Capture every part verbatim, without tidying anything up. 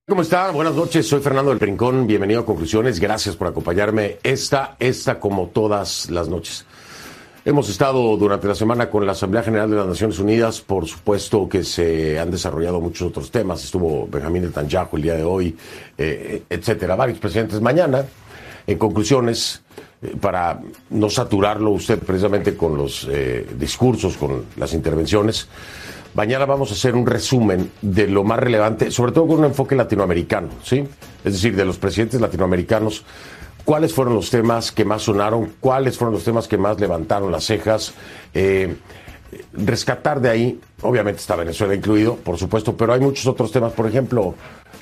¿Cómo está? Buenas noches, soy Fernando del Rincón, bienvenido a Conclusiones, gracias por acompañarme esta, esta como todas las noches. Hemos estado durante la semana con la Asamblea General de las Naciones Unidas, por supuesto que se han desarrollado muchos otros temas, estuvo Benjamín Netanyahu el día de hoy, eh, etcétera, varios presidentes. Mañana, en Conclusiones, eh, para no saturarlo usted precisamente con los eh, discursos, con las intervenciones, mañana vamos a hacer un resumen de lo más relevante, sobre todo con un enfoque latinoamericano, ¿sí? Es decir, de los presidentes latinoamericanos, cuáles fueron los temas que más sonaron, cuáles fueron los temas que más levantaron las cejas, eh, rescatar de ahí, obviamente está Venezuela incluido, por supuesto, pero hay muchos otros temas, por ejemplo,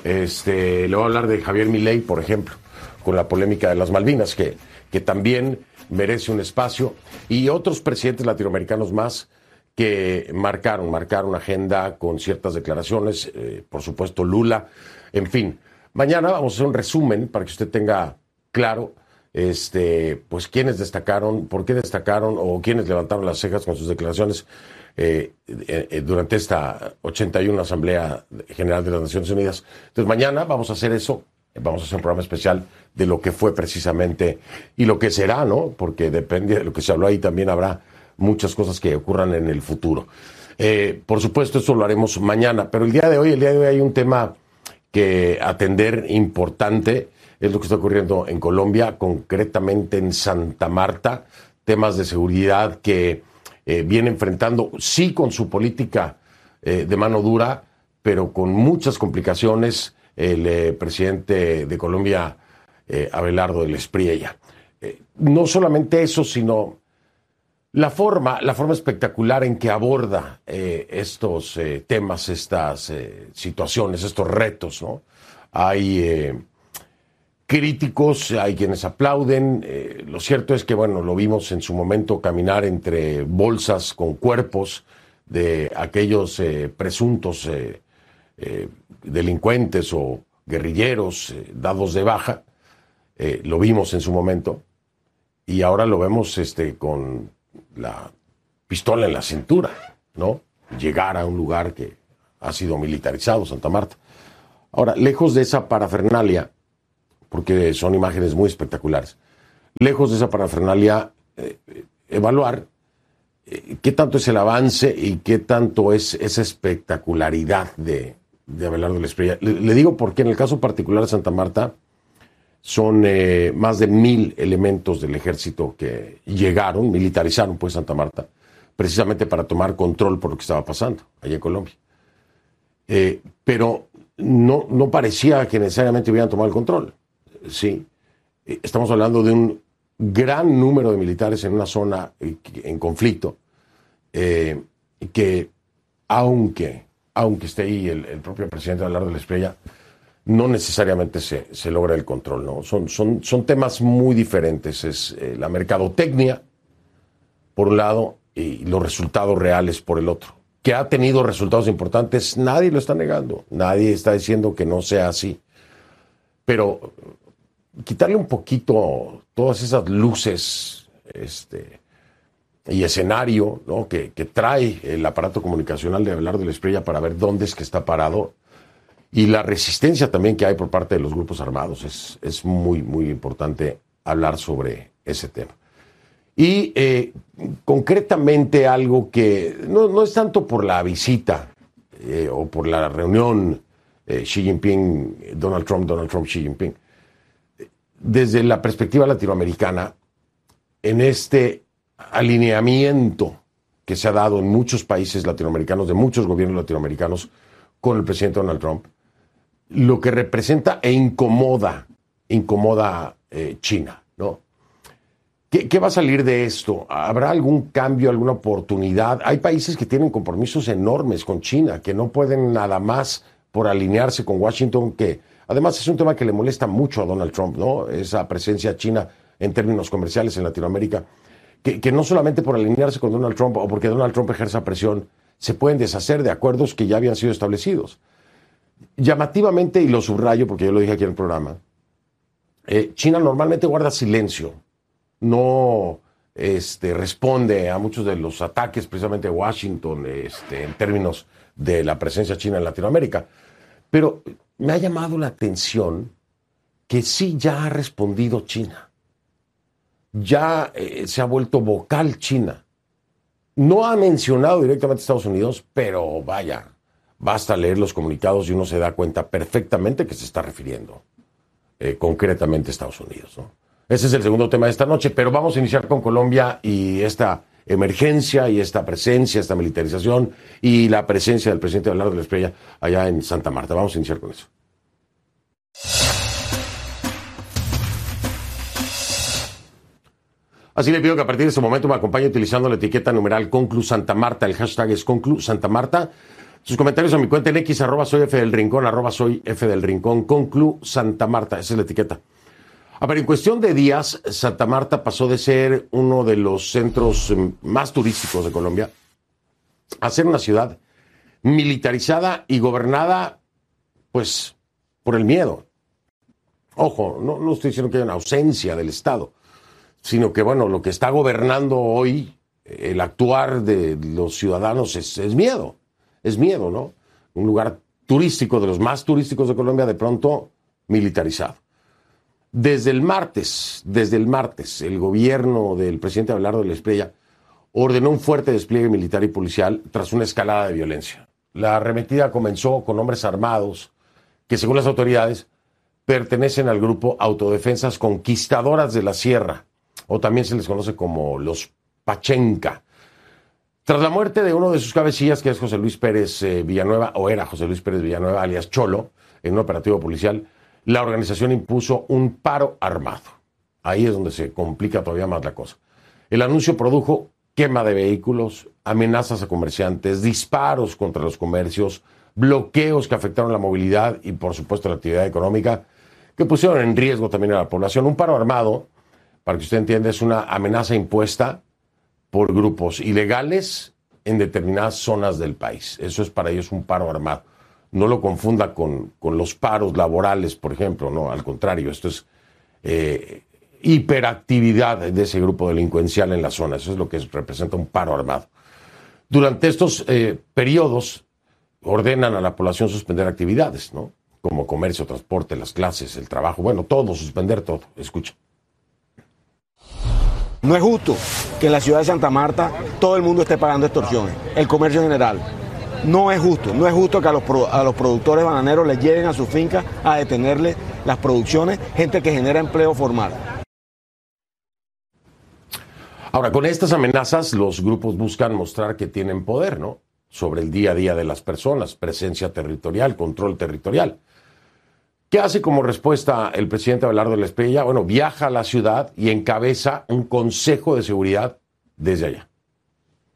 este, le voy a hablar de Javier Milei, por ejemplo, con la polémica de las Malvinas, que, que también merece un espacio, y otros presidentes latinoamericanos más, que marcaron, marcaron agenda con ciertas declaraciones, eh, por supuesto Lula, en fin. Mañana vamos a hacer un resumen para que usted tenga claro este, pues quiénes destacaron, por qué destacaron o quiénes levantaron las cejas con sus declaraciones eh, eh, durante esta ochenta y una Asamblea General de las Naciones Unidas. Entonces mañana vamos a hacer eso, vamos a hacer un programa especial de lo que fue precisamente y lo que será, ¿no? Porque depende de lo que se habló ahí, también habrá muchas cosas que ocurran en el futuro. Eh, por supuesto, eso lo haremos mañana, pero el día de hoy, el día de hoy hay un tema que atender importante, es lo que está ocurriendo en Colombia, concretamente en Santa Marta, temas de seguridad que eh, viene enfrentando, sí con su política eh, de mano dura, pero con muchas complicaciones, el eh, presidente de Colombia, eh, Abelardo del Espriella. Eh, no solamente eso, sino La forma, la forma espectacular en que aborda eh, estos eh, temas, estas eh, situaciones, estos retos, ¿no? Hay eh, críticos, hay quienes aplauden. Eh, lo cierto es que, bueno, lo vimos en su momento caminar entre bolsas con cuerpos de aquellos eh, presuntos eh, eh, delincuentes o guerrilleros eh, dados de baja. Eh, lo vimos en su momento y ahora lo vemos este, con la pistola en la cintura, ¿no? Llegar a un lugar que ha sido militarizado, Santa Marta. Ahora, lejos de esa parafernalia, porque son imágenes muy espectaculares, lejos de esa parafernalia, eh, evaluar eh, qué tanto es el avance y qué tanto es esa espectacularidad de, de Abelardo del Espriella. Le, le digo porque en el caso particular de Santa Marta, son eh, más de mil elementos del ejército que llegaron, militarizaron pues Santa Marta, precisamente para tomar control por lo que estaba pasando allá en Colombia. Eh, pero no, no parecía que necesariamente hubieran tomado el control. Sí, eh, estamos hablando de un gran número de militares en una zona eh, en conflicto, eh, que aunque, aunque esté ahí el, el propio presidente Abelardo del Espriella, no necesariamente se, se logra el control, ¿no? Son, son, son temas muy diferentes. Es eh, la mercadotecnia, por un lado, y los resultados reales por el otro. Que ha tenido resultados importantes, nadie lo está negando. Nadie está diciendo que no sea así. Pero quitarle un poquito todas esas luces este, y escenario, ¿no? que, que trae el aparato comunicacional de Abelardo del Espriella para ver dónde es que está parado, y la resistencia también que hay por parte de los grupos armados. Es, es muy, muy importante hablar sobre ese tema. Y eh, concretamente algo que no, no es tanto por la visita eh, o por la reunión eh, Xi Jinping, Donald Trump, Donald Trump, Xi Jinping. Desde la perspectiva latinoamericana, en este alineamiento que se ha dado en muchos países latinoamericanos, de muchos gobiernos latinoamericanos, con el presidente Donald Trump, lo que representa e incomoda, incomoda eh, China, ¿no? ¿Qué, ¿Qué va a salir de esto? ¿Habrá algún cambio, alguna oportunidad? Hay países que tienen compromisos enormes con China, que no pueden nada más por alinearse con Washington, que además es un tema que le molesta mucho a Donald Trump, ¿no? Esa presencia china en términos comerciales en Latinoamérica, que, que no solamente por alinearse con Donald Trump o porque Donald Trump ejerza presión, se pueden deshacer de acuerdos que ya habían sido establecidos. Llamativamente, y lo subrayo porque yo lo dije aquí en el programa, eh, China normalmente guarda silencio, no este, responde a muchos de los ataques precisamente de Washington este, en términos de la presencia china en Latinoamérica. Pero me ha llamado la atención que sí ya ha respondido China. Ya eh, se ha vuelto vocal China. No ha mencionado directamente a Estados Unidos, pero vaya, basta leer los comunicados y uno se da cuenta perfectamente que se está refiriendo eh, concretamente a Estados Unidos, ¿no? Ese es el segundo tema de esta noche, pero vamos a iniciar con Colombia y esta emergencia y esta presencia, esta militarización y la presencia del presidente Abelardo de la Espriella allá en Santa Marta. Vamos a iniciar con eso. Así le pido que a partir de este momento me acompañe utilizando la etiqueta numeral Conclu Santa Marta. El hashtag es Conclu Santa Marta. Sus comentarios a mi cuenta en X, arroba soy F del Rincón, arroba soy F del Rincón, Conclu Santa Marta. Esa es la etiqueta. A ver, en cuestión de días, Santa Marta pasó de ser uno de los centros más turísticos de Colombia a ser una ciudad militarizada y gobernada, pues, por el miedo. Ojo, no, no estoy diciendo que haya una ausencia del Estado, sino que, bueno, lo que está gobernando hoy, el actuar de los ciudadanos es, es miedo, es miedo, ¿no? Un lugar turístico, de los más turísticos de Colombia, de pronto militarizado. Desde el martes, desde el martes, el gobierno del presidente Abelardo de la Espriella ordenó un fuerte despliegue militar y policial tras una escalada de violencia. La arremetida comenzó con hombres armados que, según las autoridades, pertenecen al grupo Autodefensas Conquistadoras de la Sierra, o también se les conoce como los Pachenca. Tras la muerte de uno de sus cabecillas, que es José Luis Pérez eh, Villanueva, o era José Luis Pérez Villanueva, alias Cholo, en un operativo policial, la organización impuso un paro armado. Ahí es donde se complica todavía más la cosa. El anuncio produjo quema de vehículos, amenazas a comerciantes, disparos contra los comercios, bloqueos que afectaron la movilidad y, por supuesto, la actividad económica, que pusieron en riesgo también a la población. Un paro armado, para que usted entienda, es una amenaza impuesta por grupos ilegales en determinadas zonas del país. Eso es para ellos un paro armado. No lo confunda con, con los paros laborales, por ejemplo, no, al contrario, esto es eh, hiperactividad de ese grupo delincuencial en la zona, eso es lo que es, representa un paro armado. Durante estos eh, periodos ordenan a la población suspender actividades, ¿no? Como comercio, transporte, las clases, el trabajo, bueno, todo, suspender todo. Escucha. No es justo que en la ciudad de Santa Marta todo el mundo esté pagando extorsiones, el comercio en general. No es justo, no es justo que a los, a los productores bananeros les lleguen a sus fincas a detenerles las producciones, gente que genera empleo formal. Ahora, con estas amenazas, los grupos buscan mostrar que tienen poder, ¿no? Sobre el día a día de las personas, presencia territorial, control territorial. ¿Qué hace como respuesta el presidente Abelardo de la Espriella? Bueno, viaja a la ciudad y encabeza un consejo de seguridad desde allá.